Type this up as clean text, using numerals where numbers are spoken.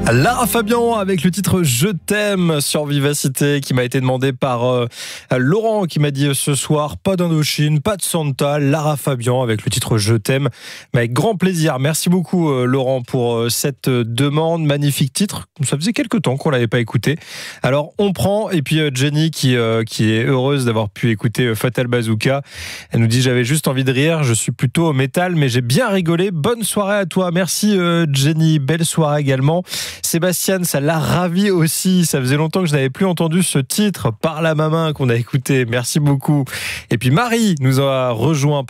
Lara Fabian avec le titre Je t'aime sur Vivacité qui m'a été demandé par Laurent qui m'a dit ce soir pas d'Indochine, pas de Santa, Lara Fabian avec le titre Je t'aime, mais avec grand plaisir. Merci beaucoup Laurent pour cette demande, magnifique titre, ça faisait quelques temps qu'on l'avait pas écouté. Alors on prend, et puis Jenny qui est heureuse d'avoir pu écouter Fatal Bazooka, elle nous dit j'avais juste envie de rire, je suis plutôt au métal mais j'ai bien rigolé, bonne soirée à toi. Merci Jenny, belle soirée également. Sébastien, ça l'a ravi aussi. Ça faisait longtemps que je n'avais plus entendu ce titre, Par la ma main, qu'on a écouté. Merci beaucoup. Et puis Marie nous a rejoint